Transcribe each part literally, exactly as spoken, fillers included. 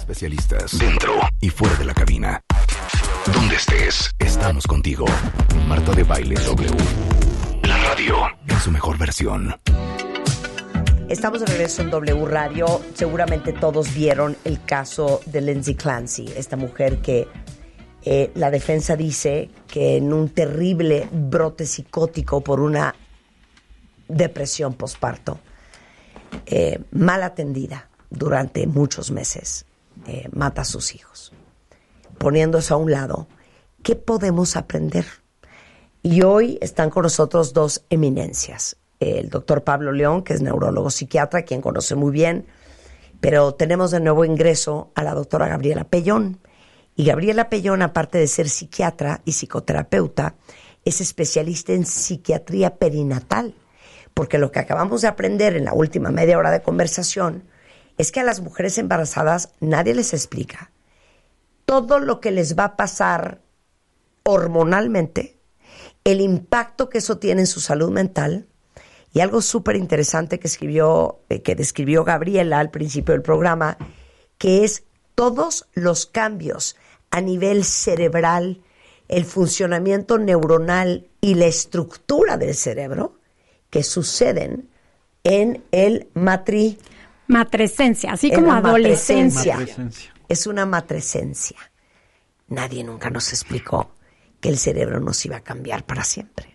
especialistas, dentro y fuera de la cabina. Donde estés, estamos contigo. Marta de Baile W. La radio en su mejor versión. Estamos de regreso en W Radio. Seguramente todos vieron el caso de Lindsay Clancy, esta mujer que eh, la defensa dice que en un terrible brote psicótico por una depresión posparto, eh, mal atendida durante muchos meses, eh, mata a sus hijos. Poniendo eso a un lado, ¿qué podemos aprender? Y hoy están con nosotros dos eminencias. El doctor Pablo León, que es neurólogo psiquiatra, quien conoce muy bien, pero tenemos de nuevo ingreso a la doctora Gabriela Pellón. Y Gabriela Pellón, aparte de ser psiquiatra y psicoterapeuta, es especialista en psiquiatría perinatal, porque lo que acabamos de aprender en la última media hora de conversación es que a las mujeres embarazadas nadie les explica todo lo que les va a pasar hormonalmente, el impacto que eso tiene en su salud mental. Y algo súper interesante que escribió, eh, que describió Gabriela al principio del programa, que es todos los cambios a nivel cerebral, el funcionamiento neuronal y la estructura del cerebro que suceden en el matri... matrescencia, así como adolescencia. Matrescencia. Es una matrescencia. Nadie nunca nos explicó que el cerebro nos iba a cambiar para siempre.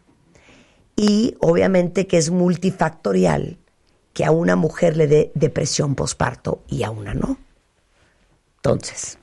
Y obviamente que es multifactorial que a una mujer le dé depresión posparto y a una no. Entonces,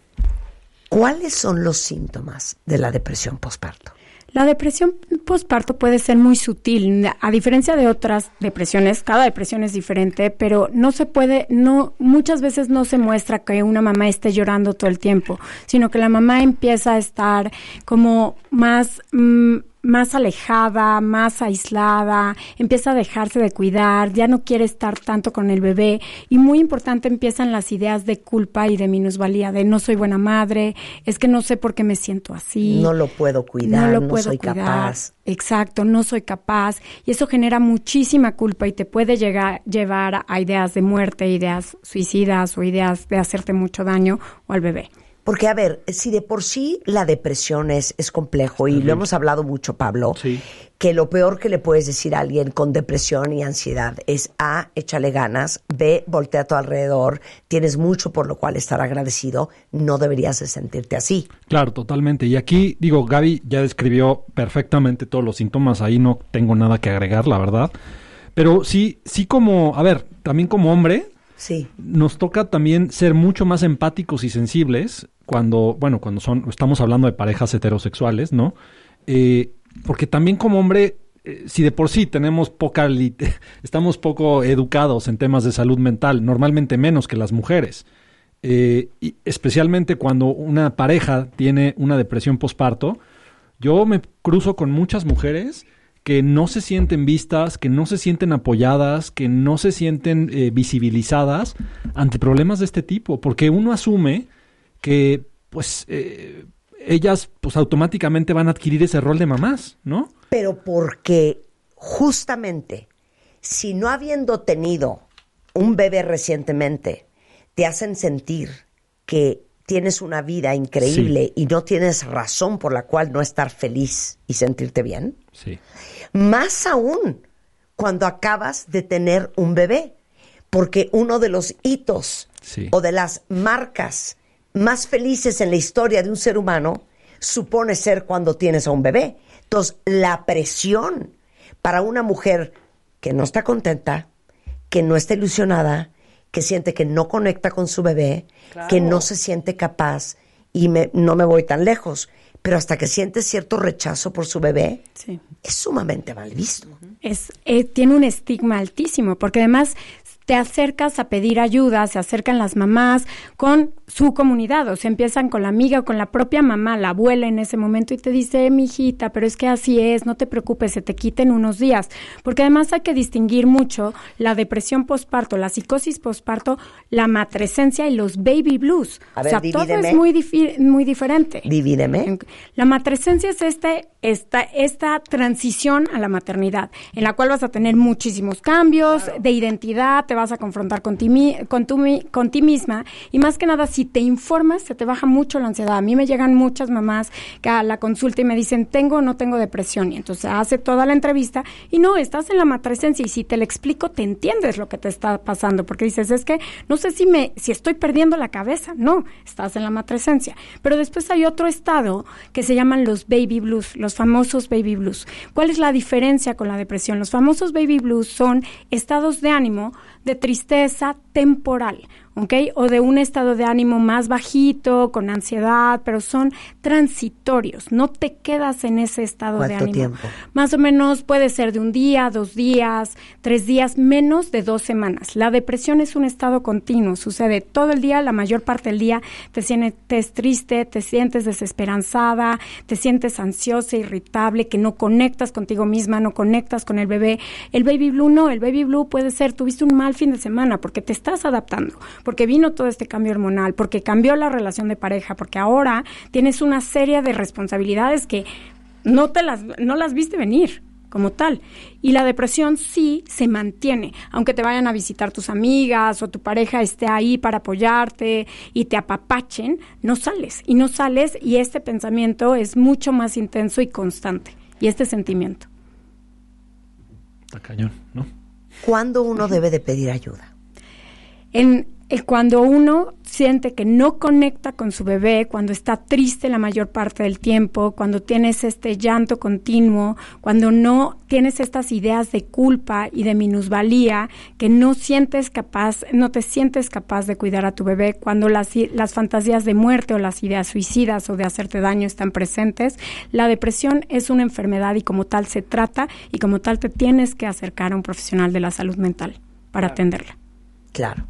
¿cuáles son los síntomas de la depresión posparto? La depresión posparto puede ser muy sutil, a diferencia de otras depresiones. Cada depresión es diferente, pero no se puede, no, muchas veces no se muestra que una mamá esté llorando todo el tiempo, sino que la mamá empieza a estar como más, mmm, más alejada, más aislada, empieza a dejarse de cuidar, ya no quiere estar tanto con el bebé, y muy importante, empiezan las ideas de culpa y de minusvalía, de no soy buena madre, es que no sé por qué me siento así. No lo puedo cuidar, no, lo no puedo soy cuidar. capaz. Exacto, no soy capaz, y eso genera muchísima culpa y te puede llegar, llevar a ideas de muerte, ideas suicidas o ideas de hacerte mucho daño o al bebé. Porque, a ver, si de por sí la depresión es, es complejo, y lo hemos hablado mucho, Pablo, sí. que lo peor que le puedes decir a alguien con depresión y ansiedad es A, échale ganas, B, voltea a tu alrededor, tienes mucho por lo cual estar agradecido, no deberías de sentirte así. Claro, totalmente. Y aquí, digo, Gaby ya describió perfectamente todos los síntomas, ahí no tengo nada que agregar, la verdad. Pero sí, sí como, a ver, también como hombre, sí, nos toca también ser mucho más empáticos y sensibles cuando, bueno, cuando son, estamos hablando de parejas heterosexuales, ¿no? Eh, porque también como hombre, eh, si de por sí tenemos poca, lit- estamos poco educados en temas de salud mental, normalmente menos que las mujeres, eh, y especialmente cuando una pareja tiene una depresión posparto, yo me cruzo con muchas mujeres que no se sienten vistas, que no se sienten apoyadas, que no se sienten eh, visibilizadas ante problemas de este tipo, porque uno asume que pues eh, ellas pues automáticamente van a adquirir ese rol de mamás, ¿no? Pero porque justamente si no habiendo tenido un bebé recientemente te hacen sentir que tienes una vida increíble, sí, y no tienes razón por la cual no estar feliz y sentirte bien, sí, más aún cuando acabas de tener un bebé, porque uno de los hitos, sí, o de las marcas más felices en la historia de un ser humano supone ser cuando tienes a un bebé. Entonces, la presión para una mujer que no está contenta, que no está ilusionada, que siente que no conecta con su bebé, claro, que no se siente capaz, y me, no me voy tan lejos, pero hasta que siente cierto rechazo por su bebé, sí, es sumamente mal visto. Es, eh, tiene un estigma altísimo, porque además te acercas a pedir ayuda, se acercan las mamás con su comunidad, o sea, empiezan con la amiga o con la propia mamá, la abuela en ese momento, y te dice, eh, mijita, pero es que así es, no te preocupes, se te quiten unos días, porque además hay que distinguir mucho la depresión posparto, la psicosis posparto, la matrescencia y los baby blues. A ver, o sea, divídeme. todo es muy, difi- muy diferente. Divídeme. La matrescencia es este, esta, esta transición a la maternidad, en la cual vas a tener muchísimos cambios, claro, de identidad, te vas a confrontar con ti, con tu, con ti misma, y más que nada, si si te informas, se te baja mucho la ansiedad. A mí me llegan muchas mamás que a la consulta y me dicen, ¿tengo o no tengo depresión? Y entonces hace toda la entrevista y no, estás en la matrescencia, y si te lo explico, te entiendes lo que te está pasando, porque dices, es que no sé si me si estoy perdiendo la cabeza. No, estás en la matrescencia. Pero después hay otro estado que se llaman los baby blues, los famosos baby blues. ¿Cuál es la diferencia con la depresión? Los famosos baby blues son estados de ánimo de tristeza temporal, ¿ok? O de un estado de ánimo más bajito, con ansiedad, pero son transitorios. No te quedas en ese estado de ánimo. ¿Cuánto tiempo? Más o menos puede ser de un día, dos días, tres días, menos de dos semanas. La depresión es un estado continuo, sucede todo el día, la mayor parte del día te sientes triste, te sientes desesperanzada, te sientes ansiosa, irritable, que no conectas contigo misma, no conectas con el bebé. El baby blue no, el baby blue puede ser, tuviste un mal fin de semana porque te estás adaptando, porque vino todo este cambio hormonal, porque cambió la relación de pareja, porque ahora tienes una serie de responsabilidades que no te las, no las viste venir como tal. Y la depresión sí se mantiene, aunque te vayan a visitar tus amigas o tu pareja esté ahí para apoyarte y te apapachen, no sales, y no sales, y este pensamiento es mucho más intenso y constante, y este sentimiento. Está cañón, ¿no? ¿Cuándo uno debe de pedir ayuda? En, en cuando uno siente que no conecta con su bebé, cuando está triste la mayor parte del tiempo, cuando tienes este llanto continuo, cuando no tienes estas ideas de culpa y de minusvalía, que no sientes capaz, no te sientes capaz de cuidar a tu bebé, cuando las, las fantasías de muerte o las ideas suicidas o de hacerte daño están presentes, la depresión es una enfermedad y como tal se trata y como tal te tienes que acercar a un profesional de la salud mental para Claro. atenderla. Claro.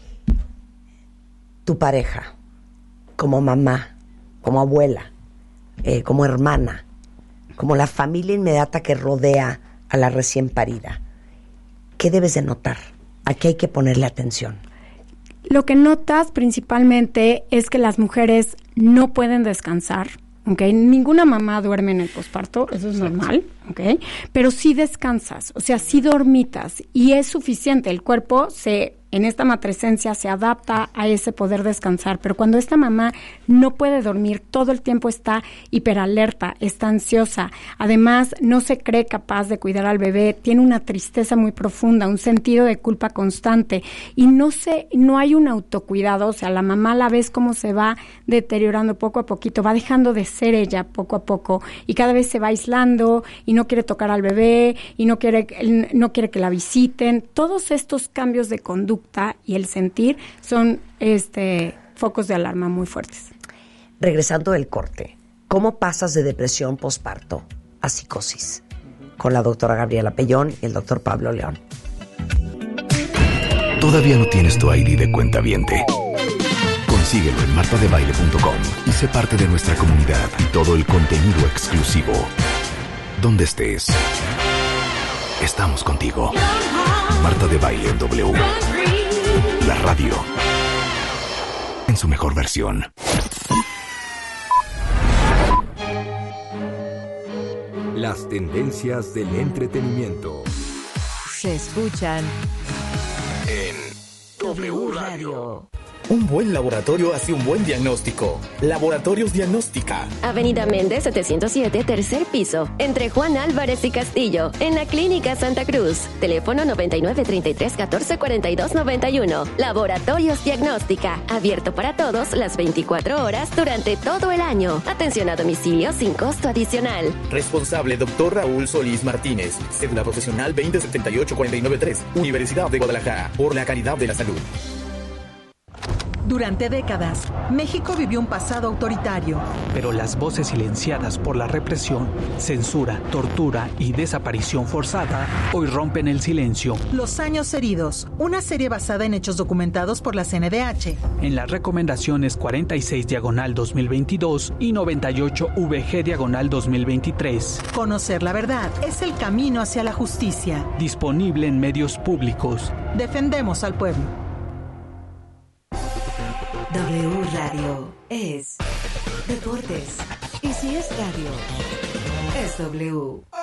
Tu pareja, como mamá, como abuela, eh, como hermana, como la familia inmediata que rodea a la recién parida, ¿qué debes de notar? ¿A qué hay que ponerle atención? Lo que notas principalmente es que las mujeres no pueden descansar, ¿ok? Ninguna mamá duerme en el posparto, eso es normal, ¿ok? Pero sí descansas, o sea, sí dormitas y es suficiente. El cuerpo se... en esta matrescencia se adapta a ese poder descansar, pero cuando esta mamá no puede dormir, todo el tiempo está hiperalerta, está ansiosa, además no se cree capaz de cuidar al bebé, tiene una tristeza muy profunda, un sentido de culpa constante y no se, no hay un autocuidado, o sea, la mamá la ves cómo se va deteriorando poco a poquito, va dejando de ser ella poco a poco y cada vez se va aislando y no quiere tocar al bebé y no quiere, no quiere que la visiten. Todos estos cambios de conducta y el sentir son este focos de alarma muy fuertes. Regresando del corte, ¿cómo pasas de depresión posparto a psicosis? Con la doctora Gabriela Pellón y el doctor Pablo León. ¿Todavía no tienes tu I D de cuentaviente? Consíguelo en marta de baile punto com y sé parte de nuestra comunidad y todo el contenido exclusivo. Donde estés, estamos contigo. Marta de Baile en W. La radio en su mejor versión. Las tendencias del entretenimiento se escuchan En W Radio. Un buen laboratorio hace un buen diagnóstico. Laboratorios Diagnóstica. Avenida Méndez setecientos siete, tercer piso, entre Juan Álvarez y Castillo, en la Clínica Santa Cruz. Teléfono noventa y nueve, treinta y tres, catorce, cuarenta y dos, noventa y uno. Laboratorios Diagnóstica, abierto para todos las veinticuatro horas durante todo el año. Atención a domicilio sin costo adicional. Responsable doctor Raúl Solís Martínez. Cédula profesional veinte setenta y ocho, cuarenta y nueve tres. Universidad de Guadalajara. Por la calidad de la salud. Durante décadas, México vivió un pasado autoritario. Pero las voces silenciadas por la represión, censura, tortura y desaparición forzada hoy rompen el silencio. Los años heridos, una serie basada en hechos documentados por la C N D H. En las recomendaciones cuarenta y seis diagonal dos mil veintidós y noventa y ocho V G diagonal dos mil veintitrés. Conocer la verdad es el camino hacia la justicia. Disponible en medios públicos. Defendemos al pueblo. W Radio es deportes. Y si es radio, es W.